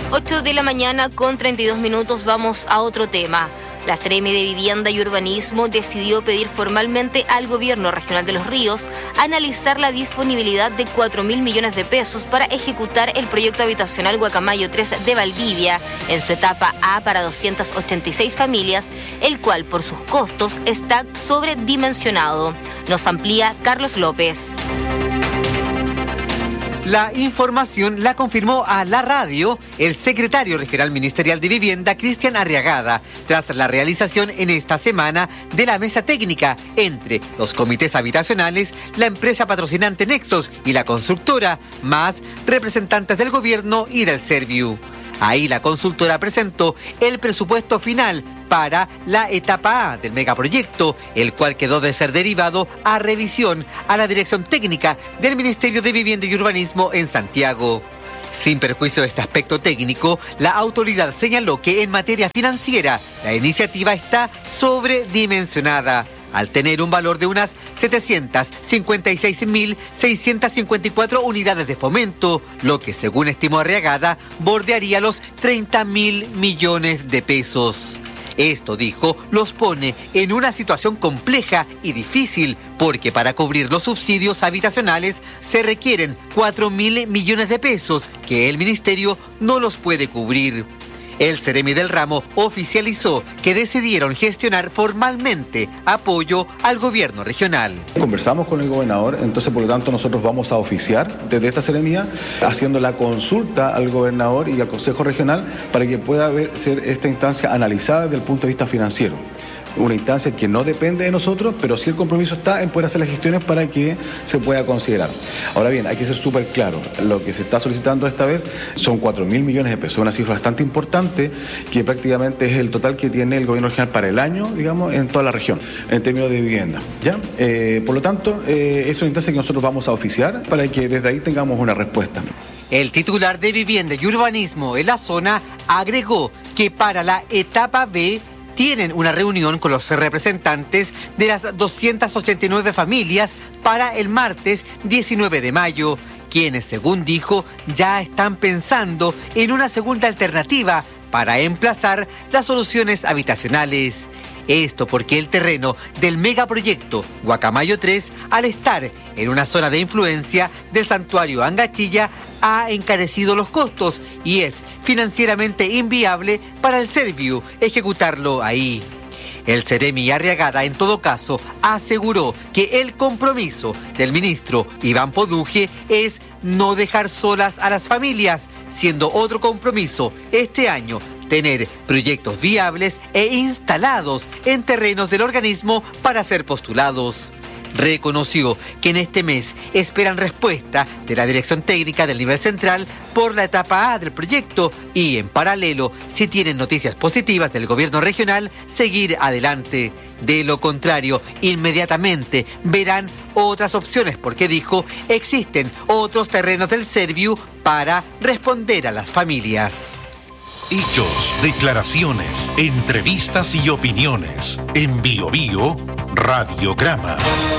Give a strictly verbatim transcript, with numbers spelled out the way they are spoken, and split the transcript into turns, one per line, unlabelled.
ocho de la mañana con treinta y dos minutos, vamos a otro tema. La Seremi de Vivienda y Urbanismo decidió pedir formalmente al Gobierno Regional de Los Ríos analizar la disponibilidad de cuatro mil millones de pesos para ejecutar el proyecto habitacional Guacamayo tres de Valdivia en su etapa A para doscientas ochenta y seis familias, el cual por sus costos está sobredimensionado. Nos amplía Carlos López.
La información la confirmó a la radio el secretario regional ministerial de Vivienda, Cristian Arriagada, tras la realización en esta semana de la mesa técnica entre los comités habitacionales, la empresa patrocinante Nexos y la constructora, más representantes del gobierno y del Serviu. Ahí la consultora presentó el presupuesto final para la etapa A del megaproyecto, el cual quedó de ser derivado a revisión a la dirección técnica del Ministerio de Vivienda y Urbanismo en Santiago. Sin perjuicio de este aspecto técnico, la autoridad señaló que en materia financiera la iniciativa está sobredimensionada, al tener un valor de unas setecientas cincuenta y seis mil seiscientas cincuenta y cuatro unidades de fomento, lo que según estimó Arriagada bordearía los treinta mil millones de pesos. Esto, dijo, los pone en una situación compleja y difícil, porque para cubrir los subsidios habitacionales se requieren cuatro mil millones de pesos que el ministerio no los puede cubrir. El Seremi del ramo oficializó que decidieron gestionar formalmente apoyo al gobierno regional.
Conversamos con el gobernador, entonces por lo tanto nosotros vamos a oficiar desde esta seremía haciendo la consulta al gobernador y al Consejo Regional para que pueda ver, ser esta instancia analizada desde el punto de vista financiero. Una instancia que no depende de nosotros, pero sí el compromiso está en poder hacer las gestiones para que se pueda considerar. Ahora bien, hay que ser súper claro, lo que se está solicitando esta vez son cuatro mil millones de pesos, una cifra bastante importante que prácticamente es el total que tiene el gobierno regional para el año, digamos, en toda la región, en términos de vivienda. ¿Ya? Eh, por lo tanto, eh, es una instancia que nosotros vamos a oficiar para que desde ahí tengamos una respuesta.
El titular de Vivienda y Urbanismo en la zona agregó que para la etapa B tienen una reunión con los representantes de las doscientas ochenta y nueve familias para el martes diecinueve de mayo, quienes, según dijo, ya están pensando en una segunda alternativa para emplazar las soluciones habitacionales. Esto porque el terreno del megaproyecto Guacamayo tres, al estar en una zona de influencia del santuario Angachilla, ha encarecido los costos y es financieramente inviable para el Serviu ejecutarlo ahí. El Seremi Arriagada, en todo caso, aseguró que el compromiso del ministro Iván Poduje es no dejar solas a las familias, siendo otro compromiso este año tener proyectos viables e instalados en terrenos del organismo para ser postulados. Reconoció que en este mes esperan respuesta de la Dirección Técnica del Nivel Central por la etapa A del proyecto y, en paralelo, si tienen noticias positivas del gobierno regional, seguir adelante. De lo contrario, inmediatamente verán otras opciones porque, dijo, existen otros terrenos del Serviu para responder a las familias.
Hechos, declaraciones, entrevistas y opiniones. En Bio Bio, Radiograma.